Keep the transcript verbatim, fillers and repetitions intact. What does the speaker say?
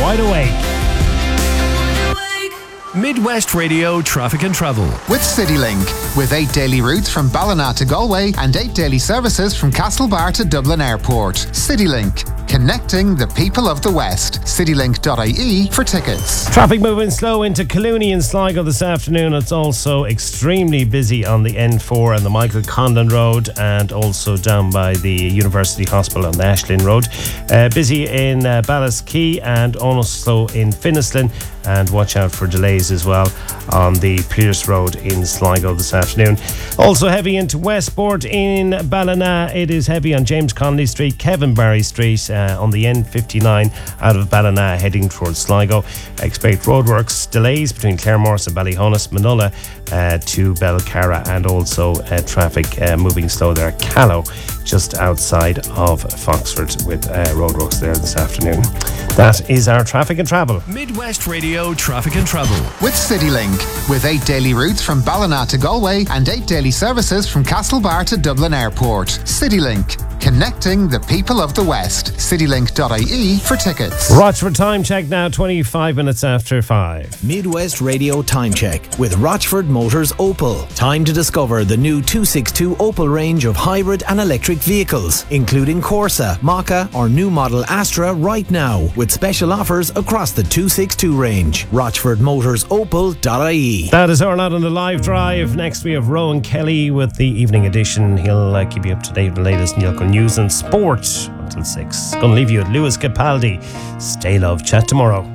Wide Awake. Midwest Radio Traffic and Travel with CityLink. With eight daily routes from Ballina to Galway and eight daily services from Castlebar to Dublin Airport. CityLink, connecting the people of the West. citylink dot I E for tickets. Traffic moving slow into Clooney and Sligo this afternoon. It's also extremely busy on the N four and the Michael Condon Road, and also down by the University Hospital on the Ashlyn Road. Uh, busy in uh, Ballasquey and also in Finnislin. And watch out for delays as well on the Pierce Road in Sligo this afternoon. Also heavy into Westport in Ballina. It is heavy on James Connolly Street, Kevin Barry Street uh, on the N fifty-nine out of Ballina heading towards Sligo. Expect roadworks delays between Claremorris and Ballyhonus, Manola uh, to Belcarra, and also uh, traffic uh, moving slow there at Callow, just outside of Foxford, with uh, roadworks there this afternoon. That is our traffic and travel. Midwest Radio Traffic and Travel with CityLink. With eight daily routes from Ballina to Galway and eight daily services from Castlebar to Dublin Airport. CityLink, connecting the people of the West. citylink dot I E for tickets. Rochford time check now, twenty-five minutes after five. Midwest Radio time check with Rochford Motors Opel. Time to discover the new two sixty-two Opel range of hybrid and electric vehicles, including Corsa, Maka or new model Astra right now, with special offers across the two sixty-two range. rochford motors opel dot I E. That is our lot on the live drive. Next we have Rowan Kelly with the evening edition. He'll uh, keep you up to date with the latest local news and sport until six. Gonna leave you with Lewis Capaldi. Stay love. Chat tomorrow.